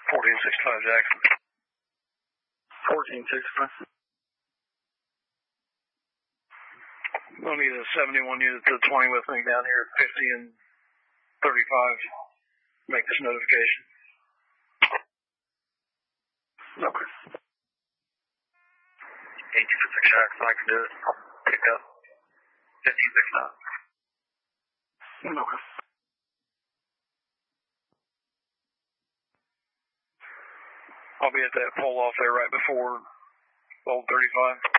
1465 Jackson. 1465. We'll need a 71 unit to 20 with me down here at 50 and 35. Make this notification. Okay. 1856 Jackson, I can do it. Pick up. 1569. Okay. I'll be at that pull off there right before Old 35.